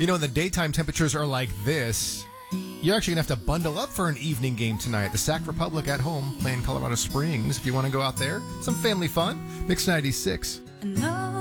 In the daytime temperatures are like this. You're actually going to have to bundle up for an evening game tonight. The Sac Republic at home playing Colorado Springs. If you want to go out there, some family fun. Mix 96.